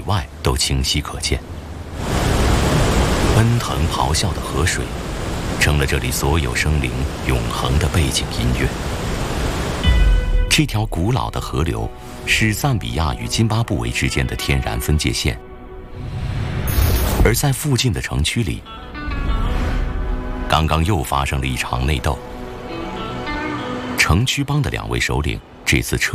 外都清晰可见。奔腾咆哮的河水，成了这里所有生灵永恒的背景音乐。这条古老的河流是赞比亚与津巴布韦之间的天然分界线，而在附近的城区里，刚刚又发生了一场内斗。城区帮的2位首领这次撤